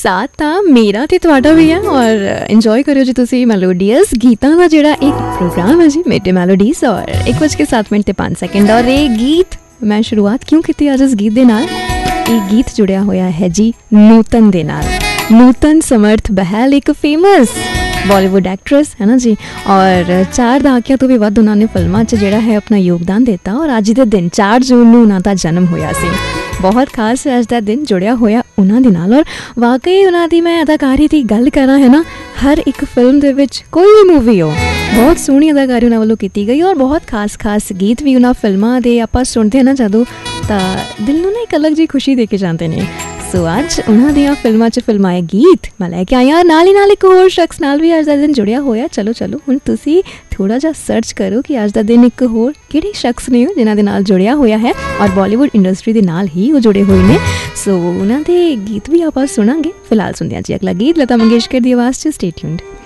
ਸਾਥ ਤਾਂ ਮੇਰਾ ਤੇ ਤੁਹਾਡਾ ਵੀ ਹੈ ਔਰ ਇੰਜੋਏ ਕਰਿਓ ਜੀ ਤੁਸੀਂ ਮੈਲੋਡੀਅਸ ਗੀਤਾਂ ਦਾ ਜਿਹੜਾ ਇੱਕ ਪ੍ਰੋਗਰਾਮ ਹੈ ਜੀ ਮਿਡ ਮੈਲੋਡੀਜ਼ ਔਰ 1:07 ਤੇ 5 ਸੈਕਿੰਡ। ਔਰ ਇਹ ਗੀਤ ਮੈਂ ਸ਼ੁਰੂਆਤ ਕਿਉਂ ਕੀਤੀ ਅੱਜ ਇਸ ਗੀਤ ਦੇ ਨਾਲ? ਇਹ ਗੀਤ ਜੁੜਿਆ ਹੋਇਆ ਹੈ ਜੀ ਨੂਤਨ ਦੇ ਨਾਲ। ਨੂਤਨ ਸਮਰਥ ਬਹਿਲ ਇੱਕ ਫੇਮਸ ਬਾਲੀਵੁੱਡ ਐਕਟਰੈਸ ਹੈ ਨਾ ਜੀ, ਔਰ 4 ਦਹਾਕਿਆਂ ਤੋਂ ਵੀ ਵੱਧ ਉਹਨਾਂ ਨੇ ਫਿਲਮਾਂ 'ਚ ਜਿਹੜਾ ਹੈ ਆਪਣਾ ਯੋਗਦਾਨ ਦਿੱਤਾ। ਔਰ ਅੱਜ ਦੇ ਦਿਨ 4 ਜੂਨ ਨੂੰ ਉਹਨਾਂ ਦਾ ਜਨਮ ਹੋਇਆ ਸੀ। ਬਹੁਤ ਖਾਸ ਅੱਜ ਦਾ ਦਿਨ ਜੁੜਿਆ ਹੋਇਆ ਉਹਨਾਂ ਦੇ ਨਾਲ। ਔਰ ਵਾਕਈ ਉਹਨਾਂ ਦੀ ਮੈਂ ਅਦਾਕਾਰੀ ਦੀ ਗੱਲ ਕਰਾਂ ਹੈ ਨਾ, ਹਰ ਇੱਕ ਫਿਲਮ ਦੇ ਵਿੱਚ ਕੋਈ ਵੀ ਮੂਵੀ ਹੋ ਬਹੁਤ ਸੋਹਣੀ ਅਦਾਕਾਰੀ ਉਹਨਾਂ ਵੱਲੋਂ ਕੀਤੀ ਗਈ ਔਰ ਬਹੁਤ ਖਾਸ ਗੀਤ ਵੀ ਉਹਨਾਂ ਫਿਲਮਾਂ ਦੇ ਆਪਾਂ ਸੁਣਦੇ ਹਾਂ ਨਾ ਜਦੋਂ, ਤਾਂ ਦਿਲ ਨੂੰ ਨਾ ਇੱਕ ਅਲੱਗ ਜਿਹੀ ਖੁਸ਼ੀ ਦੇ ਕੇ ਜਾਂਦੇ ਨੇ। ਸੋ ਅੱਜ ਉਹਨਾਂ ਦੀਆਂ ਫਿਲਮਾਂ 'ਚ ਫਿਲਮਾਏ ਗੀਤ ਮੈਂ ਲੈ ਕੇ ਆਈ ਹਾਂ। ਨਾਲ ਹੀ ਨਾਲ ਇੱਕ ਹੋਰ ਸ਼ਖਸ ਨਾਲ ਵੀ ਅੱਜ ਦਾ ਦਿਨ ਜੁੜਿਆ ਹੋਇਆ। ਚਲੋ ਹੁਣ ਤੁਸੀਂ ਥੋੜ੍ਹਾ ਜਿਹਾ ਸਰਚ ਕਰੋ ਕਿ ਅੱਜ ਦਾ ਦਿਨ ਇੱਕ ਹੋਰ ਕਿਹੜੇ ਸ਼ਖਸ ਨੇ ਜਿਨ੍ਹਾਂ ਦੇ ਨਾਲ ਜੁੜਿਆ ਹੋਇਆ ਹੈ ਔਰ ਬਾਲੀਵੁੱਡ ਇੰਡਸਟਰੀ ਦੇ ਨਾਲ ਹੀ ਉਹ ਜੁੜੇ ਹੋਏ ਨੇ। ਸੋ ਉਹਨਾਂ ਦੇ ਗੀਤ ਵੀ ਆਪਾਂ ਸੁਣਾਂਗੇ। ਫਿਲਹਾਲ ਸੁਣਦੇ ਹਾਂ ਜੀ ਅਗਲਾ ਗੀਤ ਲਤਾ ਮੰਗੇਸ਼ਕਰ ਦੀ ਆਵਾਜ਼ 'ਚ। Stay tuned.